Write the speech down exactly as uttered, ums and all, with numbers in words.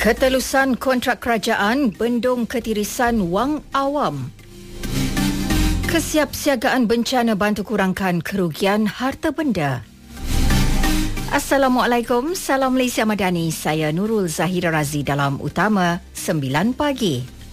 Ketelusan kontrak kerajaan bendung ketirisan wang awam. Kesiapsiagaan bencana bantu kurangkan kerugian harta benda. Assalamualaikum, salam Malaysia Madani. Saya Nurul Zahira Razi dalam Utama sembilan pagi.